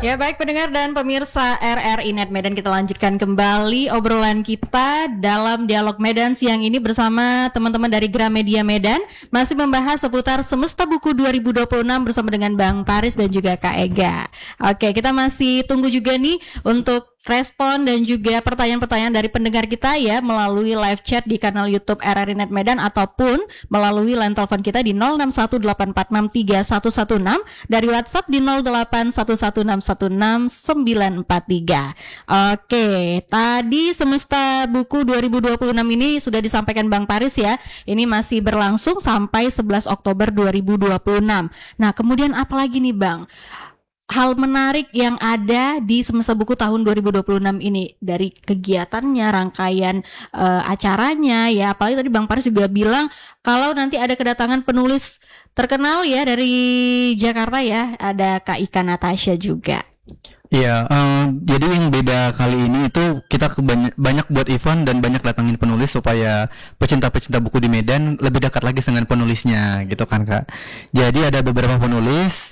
Ya baik pendengar dan pemirsa RRI Net Medan, kita lanjutkan kembali obrolan kita dalam Dialog Medan siang ini bersama teman-teman dari Gramedia Medan. Masih membahas seputar Semesta Buku 2026 bersama dengan Bang Paris dan juga Kak Ega. Oke, kita masih tunggu juga nih untuk respon dan juga pertanyaan-pertanyaan dari pendengar kita ya melalui live chat di kanal YouTube RRI Net Medan ataupun melalui line telepon kita di 0618463116, dari WhatsApp di 0811616943. Oke, tadi Semesta Buku 2026 ini sudah disampaikan Bang Paris ya. Ini masih berlangsung sampai 11 Oktober 2026. Nah, kemudian apa lagi nih Bang? Hal menarik yang ada di Semesta Buku tahun 2026 ini dari kegiatannya, rangkaian acaranya ya, apalagi tadi Bang Paris juga bilang kalau nanti ada kedatangan penulis terkenal ya dari Jakarta ya, ada Kak Ika Natasha juga. Iya, jadi yang beda kali ini itu kita banyak buat event dan banyak datangin penulis supaya pecinta-pecinta buku di Medan lebih dekat lagi dengan penulisnya gitu kan Kak. Jadi ada beberapa penulis.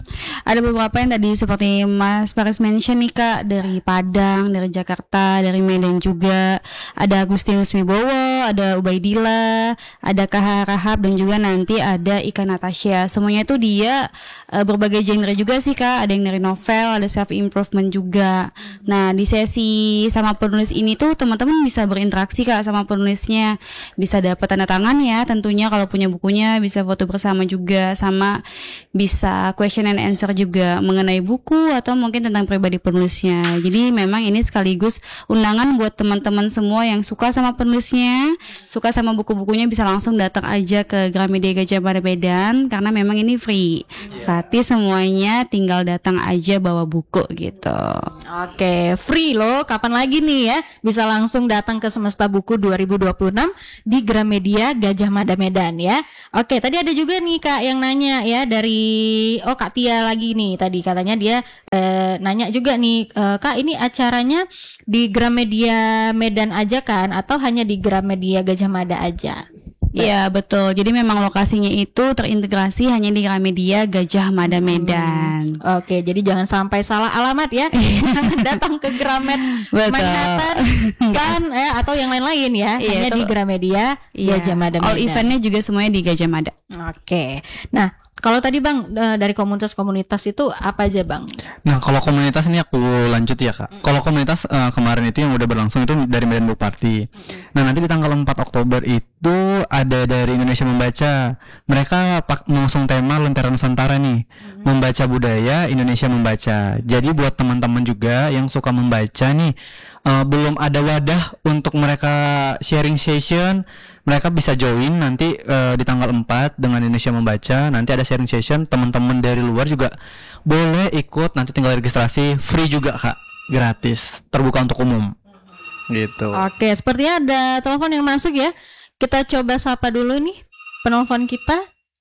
Ada beberapa yang tadi seperti Mas Paris mention nih Kak, dari Padang, dari Jakarta, dari Medan juga. Ada Agustinus Wibowo, ada Ubaidillah, ada Kak Rahab, dan juga nanti ada Ika Natasha. Semuanya itu dia berbagai genre juga sih Kak. Ada yang dari novel, ada self improvement juga. Nah, di sesi sama penulis ini tuh teman-teman bisa berinteraksi Kak sama penulisnya. Bisa dapat tanda tangan ya, tentunya kalau punya bukunya, bisa foto bersama juga, sama bisa question and answer juga mengenai buku atau mungkin tentang pribadi penulisnya. Jadi memang ini sekaligus undangan buat teman-teman semua yang suka sama penulisnya, suka sama buku-bukunya, bisa langsung datang aja ke Gramedia Gajah Mada Medan karena memang ini free. Gratis semuanya, tinggal datang aja bawa buku gitu. Oke, free loh. Kapan lagi nih ya bisa langsung datang ke Semesta Buku 2026 di Gramedia Gajah Mada Medan ya. Oke, tadi ada juga nih Kak yang nanya ya dari Kak Tia lagi nih, tadi katanya dia nanya juga nih, Kak ini acaranya di Gramedia Medan aja kan atau hanya di Gramedia Gajah Mada aja? Iya betul, jadi memang lokasinya itu terintegrasi hanya di Gramedia Gajah Mada Medan. Oke, jadi jangan sampai salah alamat ya. Jangan datang ke Gramet Manhattan, Sun atau yang lain-lain ya. Hanya di Gramedia Gajah Mada Medan. All eventnya juga semuanya di Gajah Mada. Oke, nah kalau tadi Bang dari komunitas-komunitas itu apa aja Bang? Nah kalau komunitas ini aku lanjut ya Kak. Kalau komunitas kemarin itu yang udah berlangsung itu dari Medan Book Party. Nah nanti di tanggal 4 Oktober itu ada dari Indonesia Membaca. Mereka mengusung tema Lentera Nusantara nih, membaca budaya, Indonesia membaca. Jadi buat teman-teman juga yang suka membaca nih, belum ada wadah untuk mereka sharing session, mereka bisa join nanti di tanggal 4 dengan Indonesia Membaca. Nanti ada sharing session, teman-teman dari luar juga boleh ikut, nanti tinggal registrasi, free juga Kak, gratis, terbuka untuk umum gitu. Oke, sepertinya ada telepon yang masuk ya. Kita coba sapa dulu nih penelpon kita.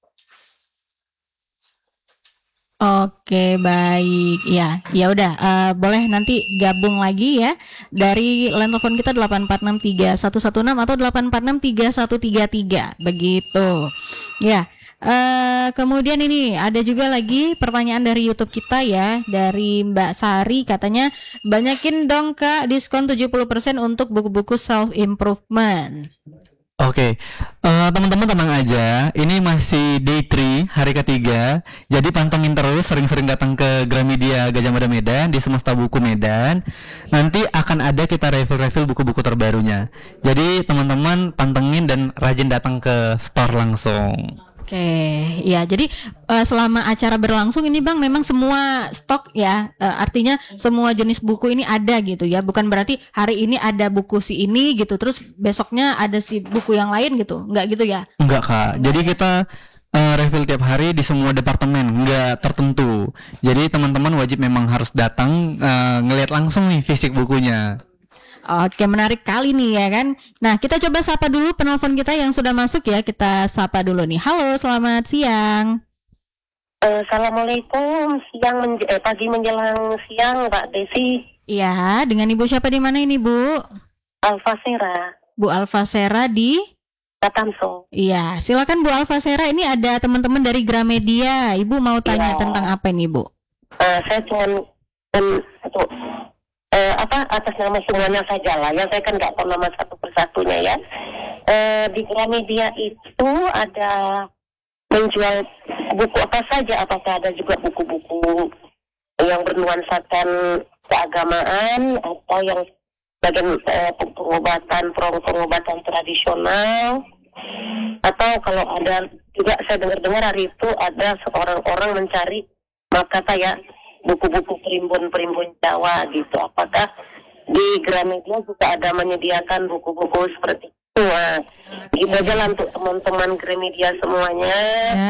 Oke, baik. Ya udah, boleh nanti gabung lagi ya dari line telepon kita 8463116 atau 8463133 begitu. Ya. Kemudian ini ada juga lagi pertanyaan dari YouTube kita ya, dari Mbak Sari, katanya banyakin dong Kak diskon 70% untuk buku-buku self improvement. Oke, teman-teman tenang aja, ini masih day 3, hari ketiga. Jadi pantengin terus, sering-sering datang ke Gramedia Gajah Mada Medan di Semesta Buku Medan. Nanti akan ada kita refill buku-buku terbarunya. Jadi teman-teman pantengin dan rajin datang ke store langsung. Oke, ya jadi selama acara berlangsung ini Bang memang semua stok ya, artinya semua jenis buku ini ada gitu ya, bukan berarti hari ini ada buku si ini gitu, terus besoknya ada si buku yang lain gitu, enggak gitu ya? Enggak Kak, jadi kita refill tiap hari di semua departemen, enggak tertentu. Jadi teman-teman wajib memang harus datang ngelihat langsung nih fisik bukunya. Oke, menarik kali nih ya kan. Nah, kita coba sapa dulu penelpon kita yang sudah masuk ya. Kita sapa dulu nih. Halo, selamat siang. Assalamualaikum, pagi menjelang siang Mbak Desi. Iya, dengan Ibu siapa di mana ini Bu? Alfasera. Bu Alfasera di Katamso. Iya, silakan Bu Alfasera. Ini ada teman-teman dari Gramedia. Ibu mau tanya tentang apa nih Bu? Saya cuma untuk atas nama semuanya saja lah. Yang saya kan nggak tahu nama satu persatunya ya. Di Gramedia itu ada menjual buku apa saja, apakah ada juga buku-buku yang bernuansakan keagamaan atau yang bagian pengobatan tradisional, atau kalau ada juga saya dengar hari itu ada seorang orang mencari makata ya buku-buku primbon Jawa gitu. Apakah di Gramedia juga ada menyediakan buku-buku seperti itu? Nah, gitu aja lah untuk teman-teman Gramedia semuanya.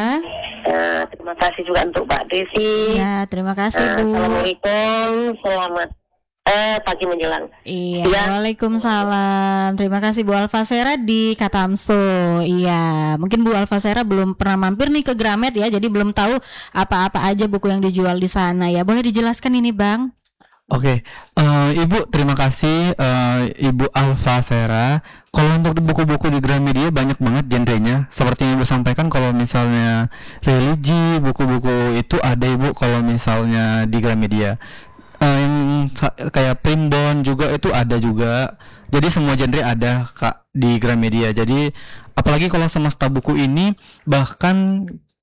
Terima kasih juga untuk Mbak Desi. Ya, terima kasih Bu. Assalamualaikum, selamat pagi menjelang. Iya, Waalaikumsalam. Terima kasih Bu Alfasera di Katamso. Iya, mungkin Bu Alfasera belum pernah mampir nih ke Gramet ya, jadi belum tahu apa-apa aja buku yang dijual di sana ya. Boleh dijelaskan ini, Bang? Oke, Ibu terima kasih Ibu Alfasera. Kalau untuk buku-buku di Gramedia banyak banget genrenya. Seperti yang Ibu sampaikan, kalau misalnya religi, buku-buku itu ada Ibu. Kalau misalnya di Gramedia, yang kayak primbon juga itu ada juga. Jadi semua genre ada Kak di Gramedia. Jadi apalagi kalau semesta buku ini bahkan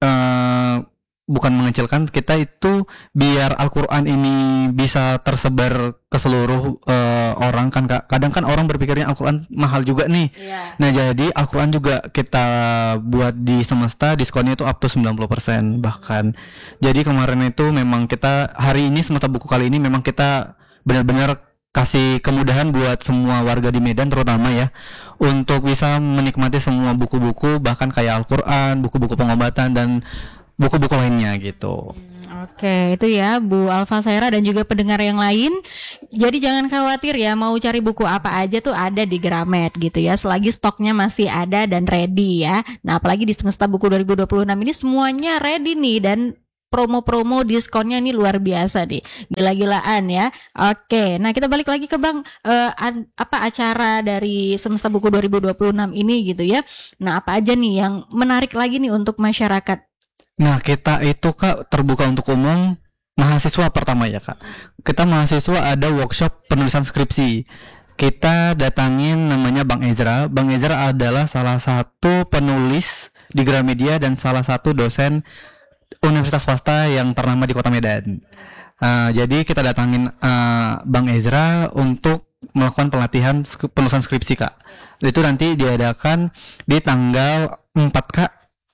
bukan mengecilkan, kita itu biar Al-Quran ini bisa tersebar ke seluruh orang kan Kak. Kadang kan orang berpikirnya Al-Quran mahal juga nih. Nah jadi Al-Quran juga kita buat di Semesta diskonnya itu up to 90% bahkan. Jadi kemarin itu memang kita hari ini Semesta Buku kali ini memang kita benar-benar kasih kemudahan buat semua warga di Medan terutama ya, untuk bisa menikmati semua buku-buku, bahkan kayak Al-Quran, buku-buku pengobatan dan buku-buku lainnya gitu. Oke, itu ya Bu Alfasera dan juga pendengar yang lain. Jadi jangan khawatir ya, mau cari buku apa aja tuh ada di Gramet gitu ya, selagi stoknya masih ada dan ready ya. Nah, apalagi di Semesta Buku 2026 ini semuanya ready nih, dan promo-promo diskonnya ini luar biasa nih, gila-gilaan ya. Oke, nah kita balik lagi ke Bang, apa acara dari Semesta Buku 2026 ini gitu ya. Nah, apa aja nih yang menarik lagi nih untuk masyarakat? Nah kita itu Kak terbuka untuk umum mahasiswa pertama ya Kak. Kita mahasiswa ada workshop penulisan skripsi. Kita datangin namanya Bang Ezra. Bang Ezra adalah salah satu penulis di Gramedia dan salah satu dosen universitas swasta yang ternama di Kota Medan. Jadi kita datangin Bang Ezra untuk melakukan pelatihan penulisan skripsi Kak. Itu nanti diadakan di tanggal 4 Kak.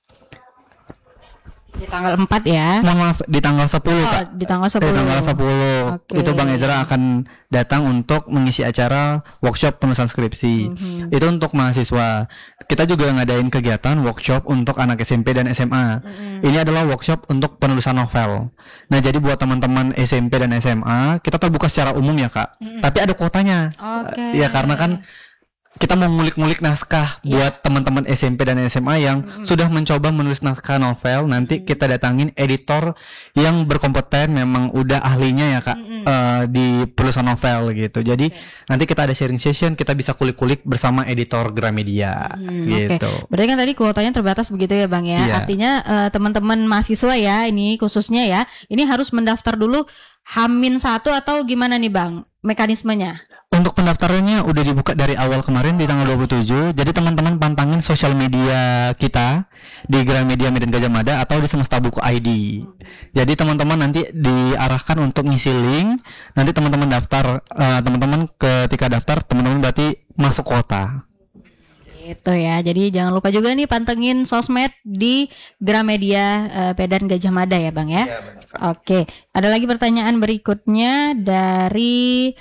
Di tanggal 4 ya. Mohon maaf, di tanggal 10 Kak. Di tanggal 10. Di tanggal 10. Okay. Itu Bang Ezra akan datang untuk mengisi acara workshop penulisan skripsi. Itu untuk mahasiswa. Kita juga ngadain kegiatan workshop untuk anak SMP dan SMA. Ini adalah workshop untuk penulisan novel. Nah, jadi buat teman-teman SMP dan SMA, kita terbuka secara umum ya Kak. Tapi ada kuotanya. Ya karena kan kita mau ngulik-ngulik naskah buat teman-teman SMP dan SMA yang sudah mencoba menulis naskah novel. Nanti kita datangin editor yang berkompeten, memang udah ahlinya ya Kak di penulisan novel gitu. Jadi nanti kita ada sharing session, kita bisa kulik-kulik bersama editor Gramedia gitu. Berarti kan tadi kuotanya terbatas begitu ya Bang ya. Artinya teman-teman mahasiswa ya, ini khususnya ya, ini harus mendaftar dulu H-1 atau gimana nih Bang mekanismenya? Untuk pendaftarannya udah dibuka dari awal kemarin di tanggal 27. Jadi teman-teman pantangin sosial media kita di Gramedia Medan Gajah Mada atau di Semesta Buku ID. Jadi teman-teman nanti diarahkan untuk ngisi link. Nanti teman-teman daftar, teman-teman ketika daftar teman-teman berarti masuk kota. Itu ya. Jadi jangan lupa juga nih pantengin sosmed di Gramedia Medan Gajah Mada ya Bang ya. Oke, ada lagi pertanyaan berikutnya dari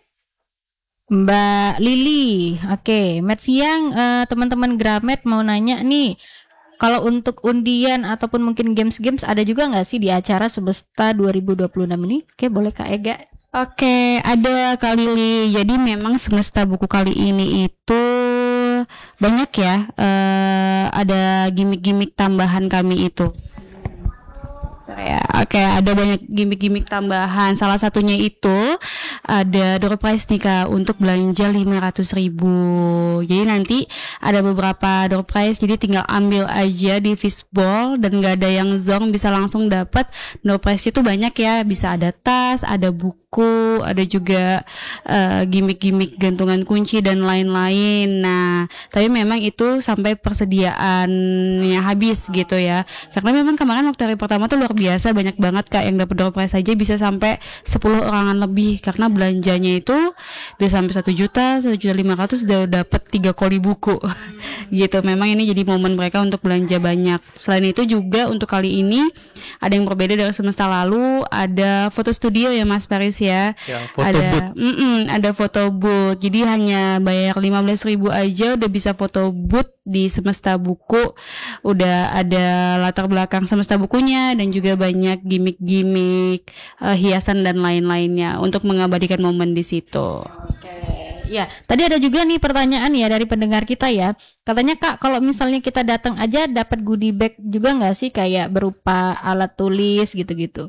Mbak Lili. Oke, Met siang, teman-teman Gramet mau nanya nih, kalau untuk undian ataupun mungkin games-games ada juga nggak sih di acara Semesta 2026 ini? Oke, boleh Kak Ega? Oke, ada Kak Lili. Jadi memang Semesta Buku kali ini itu banyak ya, ada gimmick-gimmick tambahan kami itu. Ya, oke, ada banyak gimmick-gimmick tambahan. Salah satunya itu ada door prize nih Kak untuk belanja 500.000. Jadi nanti ada beberapa door prize, jadi tinggal ambil aja di fishball dan gak ada yang zong, bisa langsung dapat door prize itu banyak ya. Bisa ada tas, ada buku, buku, ada juga gimmick-gimmick gantungan kunci dan lain-lain. Nah, tapi memang itu sampai persediaannya habis gitu ya. Karena memang kemarin waktu hari pertama tuh luar biasa, banyak banget Kak yang dapat door prize aja bisa sampai 10 orangan lebih, karena belanjanya itu bisa sampai 1 juta, 1.500.000 udah dapat 3 koli buku. Gitu. Memang ini jadi momen mereka untuk belanja banyak. Selain itu juga untuk kali ini ada yang berbeda dari semester lalu, ada foto studio ya Mas Paris ya. Foto booth. Ada foto booth. Jadi hanya bayar 15.000 aja udah bisa foto booth di Semesta Buku. Udah ada latar belakang Semesta Bukunya dan juga banyak gimmick-gimmick, hiasan dan lain-lainnya untuk mengabadikan momen di situ. Ya, tadi ada juga nih pertanyaan ya dari pendengar kita ya. Katanya Kak, kalau misalnya kita datang aja dapat goodie bag juga nggak sih, kayak berupa alat tulis gitu-gitu?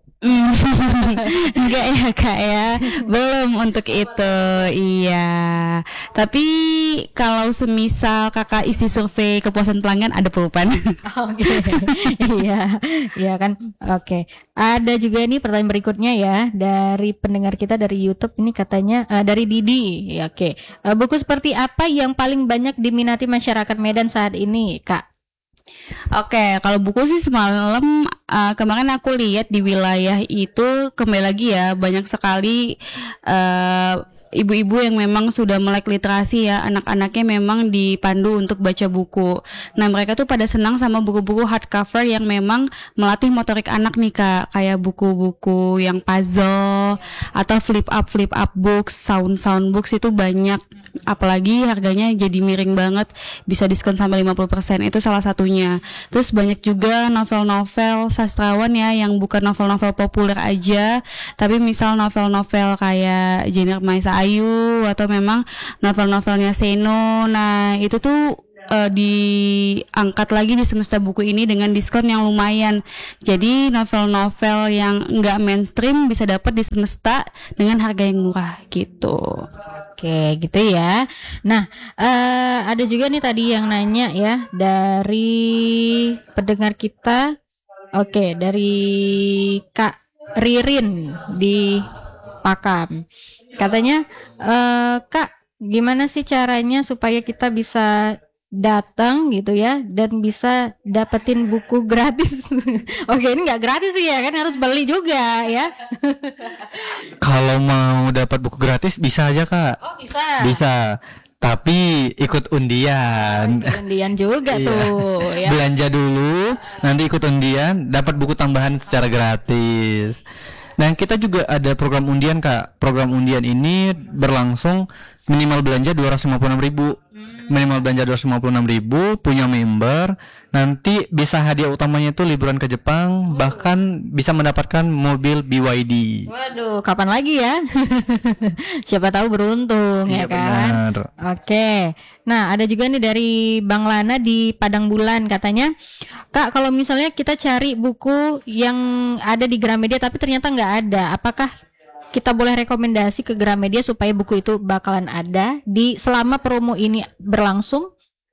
Enggak ya Kak ya, belum untuk itu. Iya, tapi kalau semisal Kakak isi survei kepuasan pelanggan ada pengumuman. Oke. Iya, iya kan. Oke. Ada juga nih pertanyaan berikutnya ya dari pendengar kita dari YouTube, ini katanya dari Didi. Ya, oke. Buku seperti apa yang paling banyak diminati masyarakat Medan saat ini, Kak? Oke, kalau buku sih semalam kemarin aku lihat di wilayah itu kembali lagi ya, banyak sekali ibu-ibu yang memang sudah melek literasi ya, anak-anaknya memang dipandu untuk baca buku. Nah, mereka tuh pada senang sama buku-buku hardcover yang memang melatih motorik anak nih Kak, kayak buku-buku yang puzzle atau flip up books, sound books itu banyak. Apalagi harganya jadi miring banget, bisa diskon sampai 50%, itu salah satunya. Terus banyak juga novel-novel sastrawan ya, yang bukan novel-novel populer aja, tapi misal novel-novel kayak Jenar Maisa Ayu atau memang novel-novelnya Seno. Nah, itu tuh diangkat lagi di Semesta Buku ini dengan diskon yang lumayan. Jadi novel-novel yang enggak mainstream bisa dapat di Semesta dengan harga yang murah gitu. Oke, gitu ya. Nah, ada juga nih tadi yang nanya ya dari pendengar kita. Oke, dari Kak Ririn di Pakam. Katanya, Kak, gimana sih caranya supaya kita bisa datang gitu ya dan bisa dapetin buku gratis? Oke, ini nggak gratis sih ya, kan harus beli juga ya. Kalau mau dapat buku gratis bisa aja Kak. Oh, bisa. Bisa. Tapi ikut undian. Undian juga Iya. tuh ya. Belanja dulu, nanti ikut undian, dapat buku tambahan secara gratis. Nah, kita juga ada program undian Kak. Program undian ini berlangsung minimal belanja 256.000. Minimal belanja 256.000, punya member, nanti bisa hadiah utamanya itu liburan ke Jepang, bahkan bisa mendapatkan mobil BYD. Waduh, kapan lagi ya? Siapa tahu beruntung ya Iya, kan? benar. Oke. Nah, ada juga nih dari Bang Lana di Padang Bulan, katanya, Kak, kalau misalnya kita cari buku yang ada di Gramedia tapi ternyata nggak ada, apakah kita boleh rekomendasi ke Gramedia supaya buku itu bakalan ada di selama promo ini berlangsung?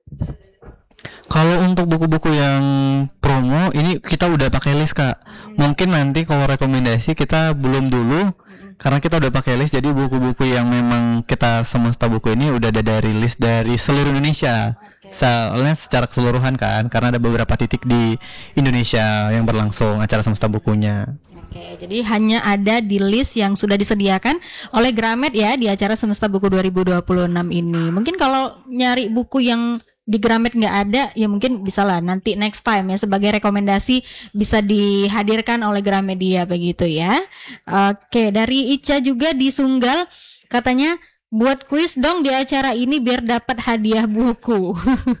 Kalau untuk buku-buku yang promo ini kita udah pakai list Kak. Mungkin nanti kalau rekomendasi kita belum dulu, karena kita udah pakai list. Jadi buku-buku yang memang kita Semesta Buku ini udah ada dari list dari seluruh Indonesia. Soalnya secara keseluruhan kan, karena ada beberapa titik di Indonesia yang berlangsung acara Semesta Bukunya. Oke, jadi hanya ada di list yang sudah disediakan oleh Gramet ya di acara Semesta Buku 2026 ini. Mungkin kalau nyari buku yang di Gramet nggak ada, ya mungkin bisa lah nanti next time ya, sebagai rekomendasi bisa dihadirkan oleh Gramedia begitu ya. Oke, dari Ica juga di Sunggal, katanya buat kuis dong di acara ini biar dapat hadiah buku.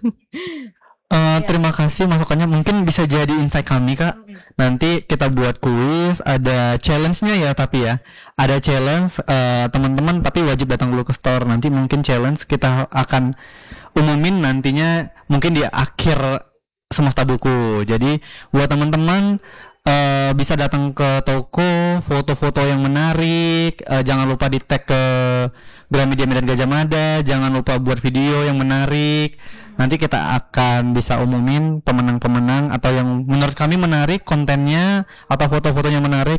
Terima kasih masukannya, mungkin bisa jadi insight kami Kak. Nanti kita buat kuis, ada challenge-nya ya, tapi ya ada challenge teman-teman, tapi wajib datang dulu ke store. Nanti mungkin challenge kita akan umumin nantinya mungkin di akhir Semesta Buku. Jadi buat teman-teman bisa datang ke toko, foto-foto yang menarik, jangan lupa di tag ke Gramedia Medan Gajah Mada, jangan lupa buat video yang menarik. Nanti kita akan bisa umumin pemenang-pemenang atau yang menurut kami menarik kontennya atau foto-fotonya menarik. Nanti kita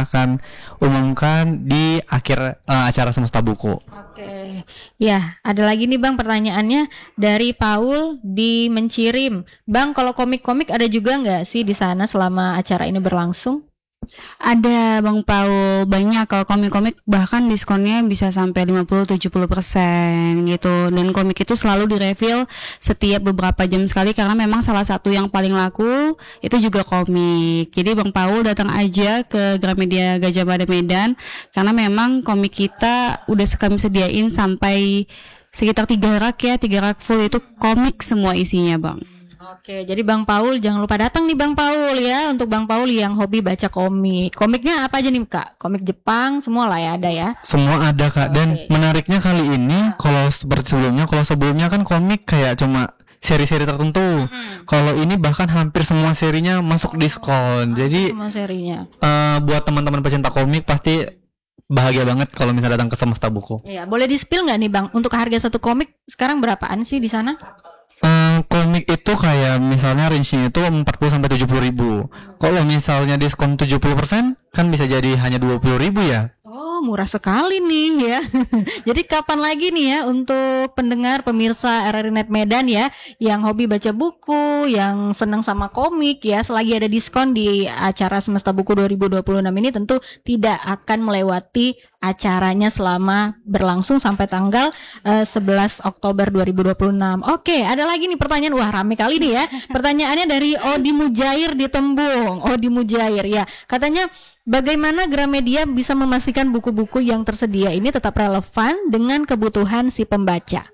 kita akan umumkan di akhir acara Semesta Buku. Oke. Ya, ada lagi nih Bang pertanyaannya dari Paul di Mencirim. Bang, kalau komik-komik ada juga nggak sih di sana selama acara ini berlangsung? Ada Bang Paul, banyak. Kalau komik-komik bahkan diskonnya bisa sampai 50-70% gitu. Dan komik itu selalu direfill setiap beberapa jam sekali, karena memang salah satu yang paling laku itu juga komik. Jadi Bang Paul datang aja ke Gramedia Gajah Mada Medan, karena memang komik kita udah kami sediain sampai sekitar 3 rak ya, 3 rak full itu komik semua isinya Bang. Oke, jadi Bang Paul jangan lupa datang nih Bang Paul ya, untuk Bang Paul yang hobi baca komik. Komiknya apa aja nih Kak? Komik Jepang semua lah ya, ada ya. Semua ada Kak. Dan menariknya kali ini kalau seperti sebelumnya, kalau sebelumnya kan komik kayak cuma seri-seri tertentu. Kalau ini bahkan hampir semua serinya masuk diskon. Jadi Semua serinya. buat teman-teman pecinta komik pasti bahagia banget kalau misalnya datang ke Semesta Buku. Iya, boleh di-spill nggak nih Bang? Untuk harga satu komik sekarang berapaan sih di sana? Komik itu kayak misalnya range-nya itu 40 sampai 70 ribu. Kalau misalnya diskon 70% kan bisa jadi hanya 20 ribu ya. Oh, murah sekali nih ya. Jadi kapan lagi nih ya untuk pendengar pemirsa RRI Net Medan ya, yang hobi baca buku, yang senang sama komik ya, selagi ada diskon di acara Semesta Buku 2026 ini tentu tidak akan melewati acaranya selama berlangsung sampai tanggal 11 Oktober 2026. Oke, ada lagi nih pertanyaan. Wah, rame kali nih ya. Pertanyaannya dari Odi Mujair di Tembung. Odi Mujair ya. Katanya, bagaimana Gramedia bisa memastikan buku-buku yang tersedia ini tetap relevan dengan kebutuhan si pembaca?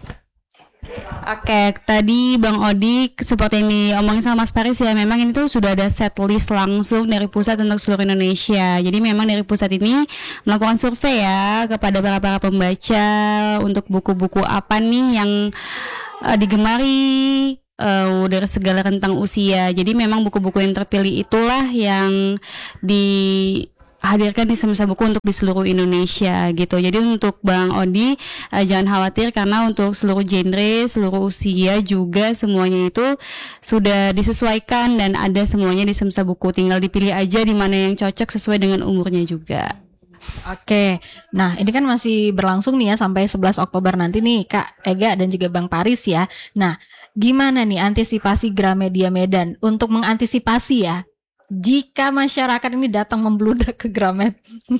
Oke, tadi Bang Odi seperti yang diomongin sama Mas Paris ya, memang ini tuh sudah ada set list langsung dari pusat untuk seluruh Indonesia. Jadi memang dari pusat ini melakukan survei ya kepada para pembaca untuk buku-buku apa nih yang digemari dari segala rentang usia. Jadi memang buku-buku yang terpilih itulah yang dihadirkan di Semesta Buku untuk di seluruh Indonesia gitu. Jadi untuk Bang Odi jangan khawatir, karena untuk seluruh genre, seluruh usia juga semuanya itu sudah disesuaikan dan ada semuanya di Semesta Buku. Tinggal dipilih aja di mana yang cocok sesuai dengan umurnya juga. Oke, nah ini kan masih berlangsung nih ya sampai 11 Oktober nanti nih Kak Ega dan juga Bang Paris ya. Nah, gimana nih antisipasi Gramedia Medan untuk mengantisipasi ya jika masyarakat ini datang membludak ke Gramet?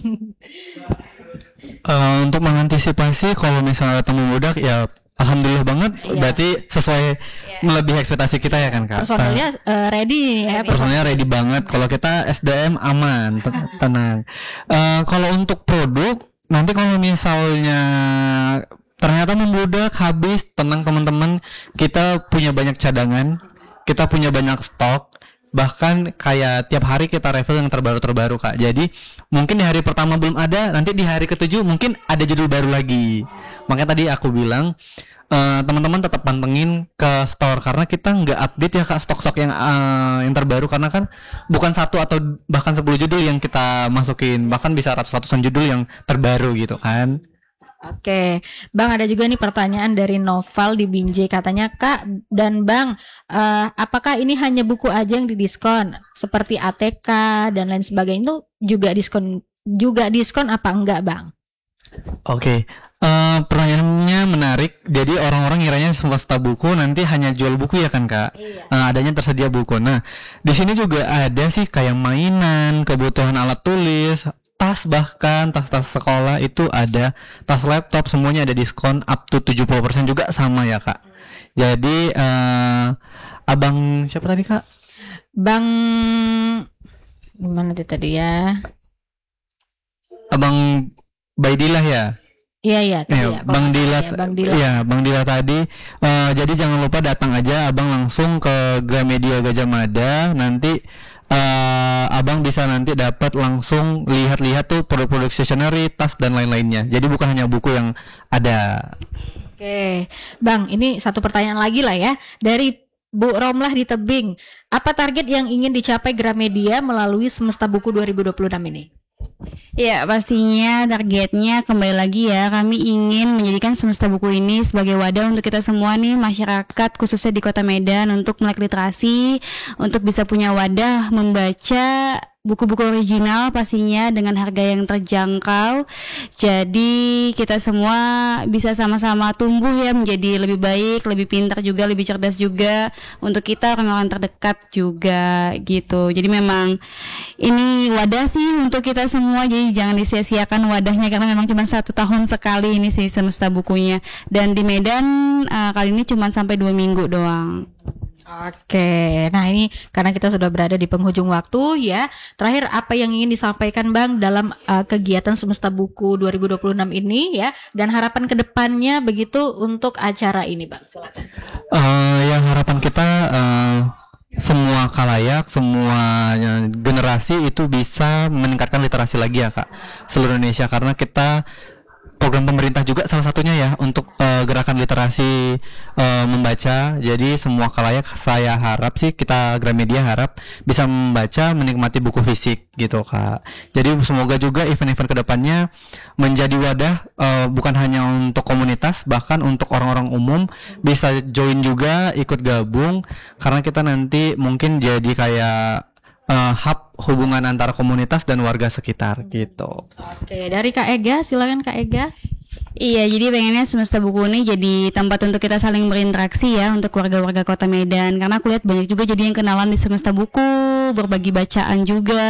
Untuk mengantisipasi kalau misalnya datang membludak ya alhamdulillah banget, berarti sesuai melebihi ekspektasi kita ya kan Kak. Personelnya ready ya. Personelnya ready banget. Kalau kita SDM aman, tenang. Kalau untuk produk, nanti kalau misalnya ternyata membludak habis, tenang teman-teman, kita punya banyak cadangan, kita punya banyak stok. Bahkan kayak tiap hari kita refill yang terbaru Kak. Jadi mungkin di hari pertama belum ada, nanti di hari ke-7 mungkin ada judul baru lagi. Makanya tadi aku bilang teman-teman tetap pantengin ke store, karena kita nggak update ya Kak stok-stok yang terbaru, karena kan bukan 1 atau bahkan 10 judul yang kita masukin, bahkan bisa ratusan judul yang terbaru gitu kan. Oke, Bang, ada juga nih pertanyaan dari Noval di Binjai, katanya Kak dan Bang, apakah ini hanya buku aja yang didiskon seperti ATK dan lain sebagainya, itu juga diskon apa enggak Bang? Oke, pertanyaannya menarik. Jadi orang-orang ngiranya Semesta Buku nanti hanya jual buku ya kan Kak? Iya. Adanya tersedia buku. Nah, di sini juga ada sih kayak mainan, kebutuhan alat tulis, tas, bahkan tas-tas sekolah itu ada, tas laptop semuanya ada diskon up to 70% juga sama ya Kak. Jadi abang siapa tadi Kak? Bang gimana tadi ya? Abang Baidillah ya? Iya tadi ya. Bang Dila, ya, Bang Dila. ya Bang Dila tadi. Jadi jangan lupa datang aja abang langsung ke Gramedia Gajah Mada. Nanti abang bisa nanti dapat langsung lihat-lihat tuh produk-produk stationery, tas dan lain-lainnya. Jadi bukan hanya buku yang ada. Oke, Bang, ini satu pertanyaan lagi lah ya dari Bu Romlah di Tebing. Apa target yang ingin dicapai Gramedia melalui Semesta Buku 2026 ini? Ya, pastinya targetnya kembali lagi ya, kami ingin menjadikan Semesta Buku ini sebagai wadah untuk kita semua nih masyarakat khususnya di Kota Medan untuk melek literasi, untuk bisa punya wadah membaca buku-buku original pastinya dengan harga yang terjangkau. Jadi kita semua bisa sama-sama tumbuh ya, menjadi lebih baik, lebih pintar juga, lebih cerdas juga untuk kita orang-orang terdekat juga gitu. Jadi memang ini wadah sih untuk kita semua, jadi jangan disia-siakan wadahnya karena memang cuma 1 tahun sekali ini sih Semesta Bukunya. Dan di Medan kali ini cuma sampai 2 minggu doang. Oke, nah ini karena kita sudah berada di penghujung waktu ya. Terakhir apa yang ingin disampaikan Bang dalam kegiatan Semesta Buku 2026 ini ya, dan harapan kedepannya begitu untuk acara ini Bang, silakan. Yang harapan kita semua khalayak, semua generasi itu bisa meningkatkan literasi lagi ya Kak, seluruh Indonesia, karena kita program pemerintah juga salah satunya ya untuk gerakan literasi membaca. Jadi semua khalayak, saya harap sih, kita Gramedia harap bisa membaca, menikmati buku fisik gitu Kak. Jadi semoga juga event-event kedepannya menjadi wadah bukan hanya untuk komunitas, bahkan untuk orang-orang umum bisa join juga, ikut gabung, karena kita nanti mungkin jadi kayak hub hubungan antara komunitas dan warga sekitar gitu. Oke, dari Kak Ega, silakan Kak Ega. Iya, jadi pengennya Semesta Buku ini jadi tempat untuk kita saling berinteraksi ya untuk warga-warga Kota Medan. Karena aku lihat banyak juga jadi yang kenalan di Semesta Buku, berbagi bacaan juga,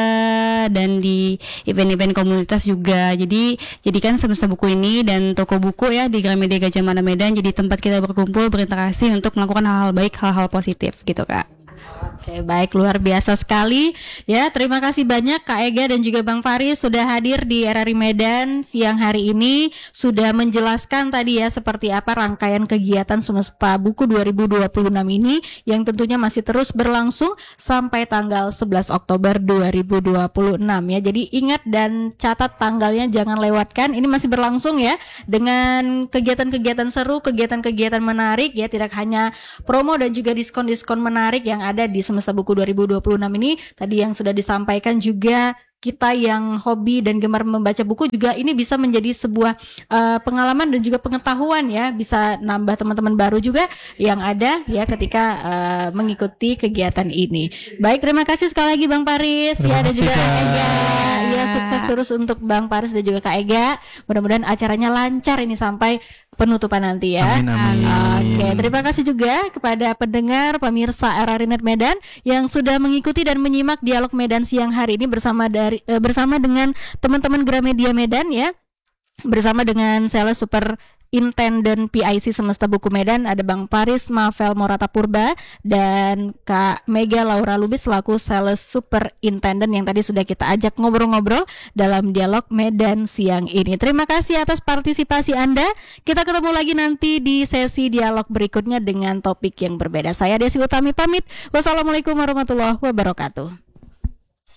dan di event-event komunitas juga. Jadi jadikan Semesta Buku ini dan toko buku ya di Gramedia Gajah Mada Medan jadi tempat kita berkumpul, berinteraksi untuk melakukan hal-hal baik, hal-hal positif gitu Kak. Oke, baik, luar biasa sekali ya. Terima kasih banyak Kak Ega dan juga Bang Faris sudah hadir di RRI Medan siang hari ini, sudah menjelaskan tadi ya seperti apa rangkaian kegiatan Semesta Buku 2026 ini yang tentunya masih terus berlangsung sampai tanggal 11 Oktober 2026 ya. Jadi ingat dan catat tanggalnya, jangan lewatkan. Ini masih berlangsung ya, dengan kegiatan-kegiatan seru, kegiatan-kegiatan menarik ya, tidak hanya promo dan juga diskon-diskon menarik yang ada di Semesta Buku 2026 ini. Tadi yang sudah disampaikan juga, kita yang hobi dan gemar membaca buku juga ini bisa menjadi sebuah pengalaman dan juga pengetahuan ya, bisa nambah teman-teman baru juga yang ada ya ketika mengikuti kegiatan ini. Baik, terima kasih sekali lagi Bang Paris ya, dan juga Kak Ega. Ya, sukses terus untuk Bang Paris dan juga Kak Ega. Mudah-mudahan acaranya lancar ini sampai penutupan nanti ya. Amin, amin. Oke, terima kasih juga kepada pendengar pemirsa RRI Net Medan yang sudah mengikuti dan menyimak dialog Medan siang hari ini bersama dengan teman-teman Gramedia Medan ya. Bersama dengan Sales Superintendent PIC Semesta Buku Medan, ada Bang Paris Mavel Morata Purba dan Kak Mega Laura Lubis selaku Sales Superintendent yang tadi sudah kita ajak ngobrol-ngobrol dalam dialog Medan siang ini. Terima kasih atas partisipasi Anda. Kita ketemu lagi nanti di sesi dialog berikutnya dengan topik yang berbeda. Saya Desi Utami pamit. Wassalamualaikum warahmatullahi wabarakatuh.